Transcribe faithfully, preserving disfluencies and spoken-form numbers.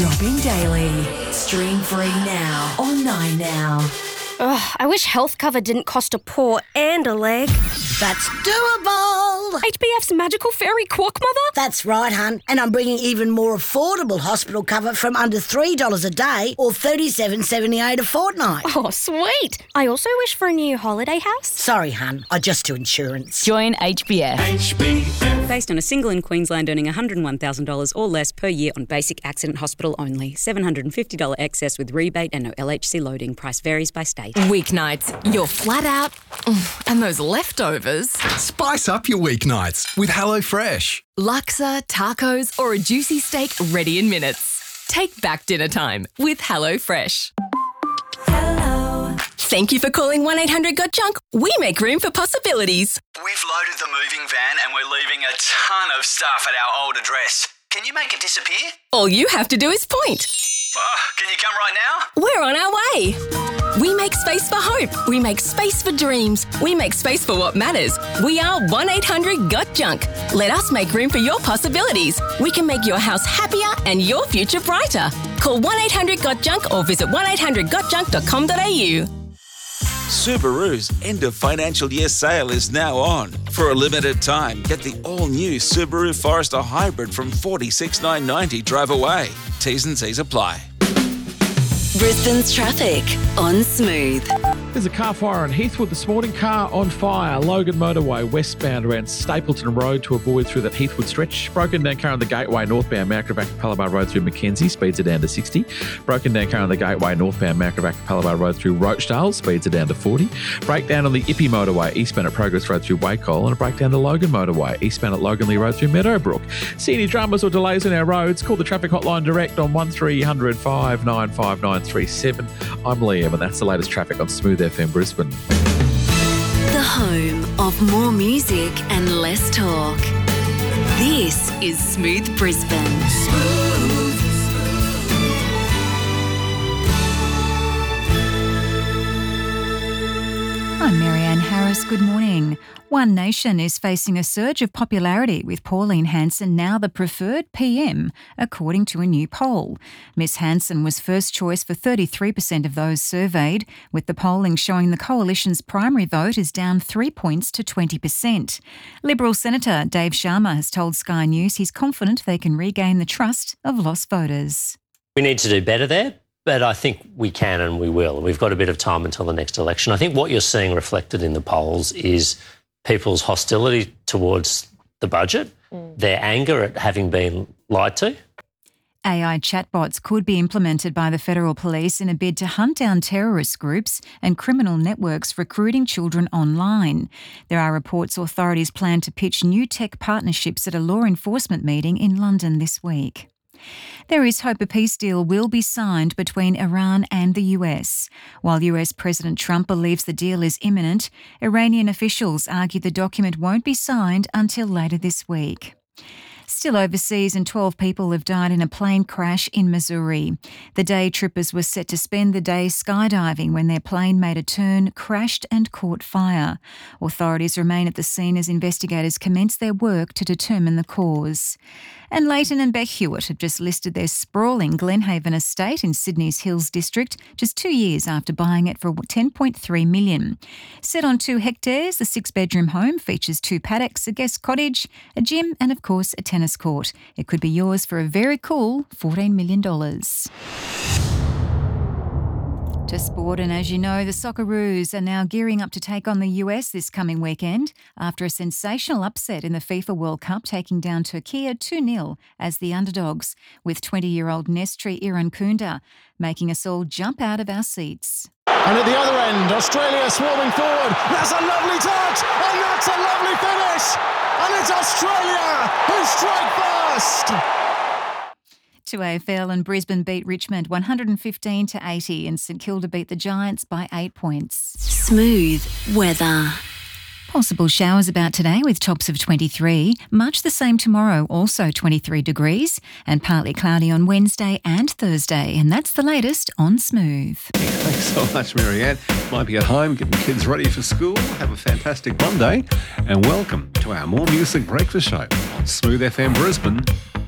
Dropping daily. Stream free now on Nine Now. Ugh, I wish health cover didn't cost a paw and a leg. That's doable. H B F's magical fairy quack mother? That's right, hun. And I'm bringing even more affordable hospital cover from under three dollars a day or thirty-seven dollars seventy-eight a fortnight. Oh, sweet. I also wish for a new holiday house. Sorry, hun. I just do insurance. Join H B F. H B F. Based on a single in Queensland earning one hundred one thousand dollars or less per year on basic accident hospital only. seven hundred fifty dollars excess with rebate and no L H C loading. Price varies by state. Weeknights, you're flat out, and those leftovers. Spice up your weeknights with HelloFresh. Laksa, tacos, or a juicy steak ready in minutes. Take back dinner time with HelloFresh. Hello. Thank you for calling one eight hundred got junk. We make room for possibilities. We've loaded the moving van and we're leaving a ton of stuff at our old address. Can you make it disappear? All you have to do is point. Oh, can you come right now? We're on our way. We make space for hope. We make space for dreams. We make space for what matters. We are one eight hundred got junk. Let us make room for your possibilities. We can make your house happier and your future brighter. Call one eight hundred got junk or visit one eight hundred got junk dot com dot a u. Subaru's end of financial year sale is now on. For a limited time, get the all-new Subaru Forester Hybrid from forty-six thousand nine hundred ninety dollars drive away. T's and C's apply. Brisbane's traffic on Smooth. There's a car fire on Heathwood this morning. Car on fire. Logan Motorway westbound around Stapleton Road to avoid through that Heathwood stretch. Broken down car on the Gateway northbound Mount Gravatt Palabar Road through Mackenzie. Speeds are down to sixty. Broken down car on the Gateway northbound Mount Gravatt Palabar Road through Rochdale. Speeds are down to forty. Breakdown on the Ippy Motorway eastbound at Progress Road through Wacol. And a breakdown to Logan Motorway eastbound at Loganley Road through Meadowbrook. See any dramas or delays on our roads? Call the traffic hotline direct on one three hundred five nine five nine three seven. I'm Liam and that's the latest traffic on Smooth F M Brisbane. The home of more music and less talk. This is Smooth Brisbane. Smooth. I'm Marianne Harris. Good morning. One Nation is facing a surge of popularity with Pauline Hanson now the preferred P M, according to a new poll. Miss Hanson was first choice for thirty-three percent of those surveyed, with the polling showing the coalition's primary vote is down three points to twenty percent. Liberal Senator Dave Sharma has told Sky News he's confident they can regain the trust of lost voters. We need to do better there. But I think we can and we will. We've got a bit of time until the next election. I think what you're seeing reflected in the polls is people's hostility towards the budget, mm. their anger at having been lied to. A I chatbots could be implemented by the Federal Police in a bid to hunt down terrorist groups and criminal networks recruiting children online. There are reports authorities plan to pitch new tech partnerships at a law enforcement meeting in London this week. There is hope a peace deal will be signed between Iran and the U S. While U S President Trump believes the deal is imminent, Iranian officials argue the document won't be signed until later this week. Still overseas, and twelve people have died in a plane crash in Missouri. The day trippers were set to spend the day skydiving when their plane made a turn, crashed and caught fire. Authorities remain at the scene as investigators commence their work to determine the cause. And Leighton and Beck Hewitt have just listed their sprawling Glenhaven estate in Sydney's Hills District just two years after buying it for ten point three million dollars. Set on two hectares, the six-bedroom home features two paddocks, a guest cottage, a gym and, of course, a tennis court. It could be yours for a very cool fourteen million dollars. To sport, and as you know, the Socceroos are now gearing up to take on the U S this coming weekend after a sensational upset in the FIFA World Cup, taking down Turkey two nil as the underdogs, with twenty-year-old Nestri Irankunda making us all jump out of our seats. And at the other end, Australia swarming forward. That's a lovely touch, and that's a lovely finish. And it's Australia who strike first. To A F L, and Brisbane beat Richmond one hundred fifteen to eighty, and St Kilda beat the Giants by eight points. Smooth weather. Possible showers about today with tops of twenty-three. Much the same tomorrow, also twenty-three degrees, and partly cloudy on Wednesday and Thursday. And that's the latest on Smooth. Thanks so much, Marianne. Might be at home getting kids ready for school. Have a fantastic Monday, and welcome to our More Music Breakfast Show on Smooth F M Brisbane.